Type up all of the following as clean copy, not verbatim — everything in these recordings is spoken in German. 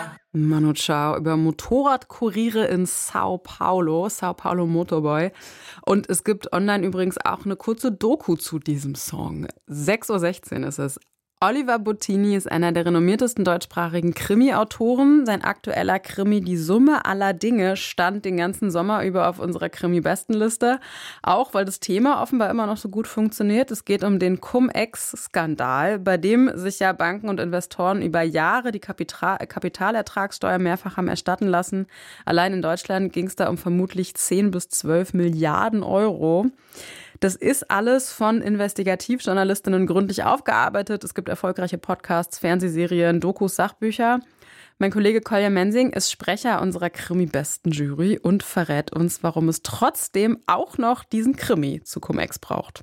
Manu Chao über Motorradkuriere in Sao Paulo Motorboy. Und es gibt online übrigens auch eine kurze Doku zu diesem Song. 6:16 Uhr ist es. Oliver Bottini ist einer der renommiertesten deutschsprachigen Krimi-Autoren. Sein aktueller Krimi Die Summe aller Dinge stand den ganzen Sommer über auf unserer Krimi-Bestenliste. Auch weil das Thema offenbar immer noch so gut funktioniert. Es geht um den Cum-Ex-Skandal, bei dem sich ja Banken und Investoren über Jahre die Kapitalertragssteuer mehrfach haben erstatten lassen. Allein in Deutschland ging es da um vermutlich 10 bis 12 Milliarden Euro. Das ist alles von Investigativjournalistinnen gründlich aufgearbeitet. Es gibt erfolgreiche Podcasts, Fernsehserien, Dokus, Sachbücher. Mein Kollege Kolja Mensing ist Sprecher unserer Krimi-Besten-Jury und verrät uns, warum es trotzdem auch noch diesen Krimi zu Cum-Ex braucht.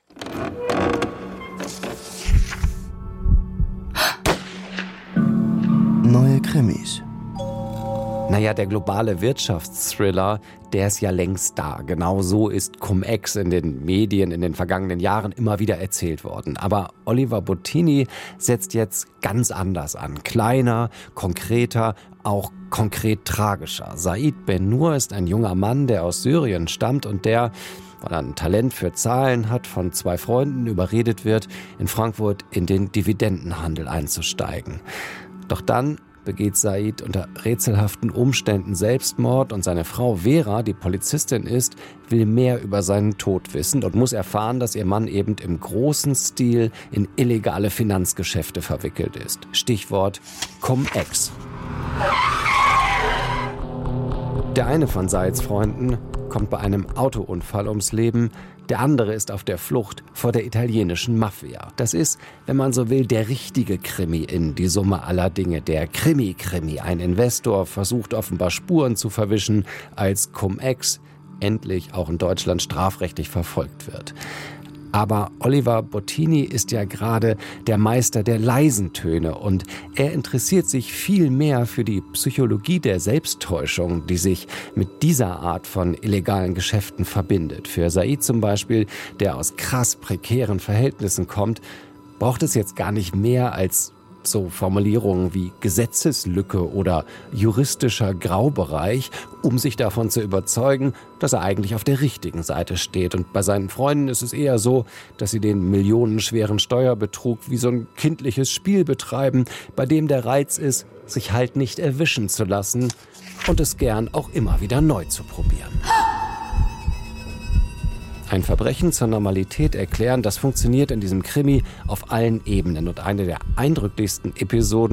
Neue Krimis. Naja, der globale Wirtschaftsthriller, der ist ja längst da. Genau so ist Cum-Ex in den Medien in den vergangenen Jahren immer wieder erzählt worden. Aber Oliver Bottini setzt jetzt ganz anders an. Kleiner, konkreter, auch konkret tragischer. Said Ben-Nur ist ein junger Mann, der aus Syrien stammt und der, weil er ein Talent für Zahlen hat, von 2 Freunden überredet wird, in Frankfurt in den Dividendenhandel einzusteigen. Doch dann begeht Said unter rätselhaften Umständen Selbstmord und seine Frau Vera, die Polizistin ist, will mehr über seinen Tod wissen und muss erfahren, dass ihr Mann eben im großen Stil in illegale Finanzgeschäfte verwickelt ist. Stichwort Cum-Ex. Der eine von Saids Freunden kommt bei einem Autounfall ums Leben, der andere ist auf der Flucht vor der italienischen Mafia. Das ist, wenn man so will, der richtige Krimi in Die Summe aller Dinge, der Krimi-Krimi. Ein Investor versucht offenbar Spuren zu verwischen, als Cum-Ex endlich auch in Deutschland strafrechtlich verfolgt wird. Aber Oliver Bottini ist ja gerade der Meister der leisen Töne und er interessiert sich viel mehr für die Psychologie der Selbsttäuschung, die sich mit dieser Art von illegalen Geschäften verbindet. Für Said zum Beispiel, der aus krass prekären Verhältnissen kommt, braucht es jetzt gar nicht mehr als so Formulierungen wie Gesetzeslücke oder juristischer Graubereich, um sich davon zu überzeugen, dass er eigentlich auf der richtigen Seite steht. Und bei seinen Freunden ist es eher so, dass sie den millionenschweren Steuerbetrug wie so ein kindliches Spiel betreiben, bei dem der Reiz ist, sich halt nicht erwischen zu lassen und es gern auch immer wieder neu zu probieren. Ein Verbrechen zur Normalität erklären, das funktioniert in diesem Krimi auf allen Ebenen. Und eine der eindrücklichsten Episoden